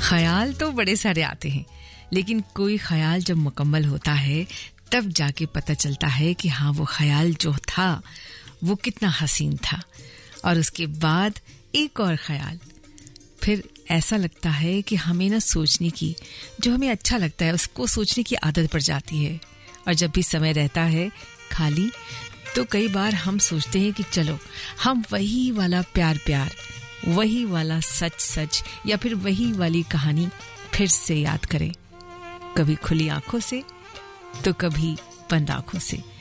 ख्याल तो बड़े सारे आते हैं, लेकिन कोई ख्याल जब मुकम्मल होता है तब जाके पता चलता है कि हाँ, वो ख्याल जो था वो कितना हसीन था। और उसके बाद एक और ख्याल, फिर ऐसा लगता है कि हमें ना सोचने की, जो हमें अच्छा लगता है उसको सोचने की आदत पड़ जाती है। और जब भी समय रहता है खाली, तो कई बार हम सोचते हैं कि चलो हम वही वाला प्यार प्यार, वही वाला सच सच, या फिर वही वाली कहानी फिर से याद करें, कभी खुली आंखों से तो कभी बंद आंखों से।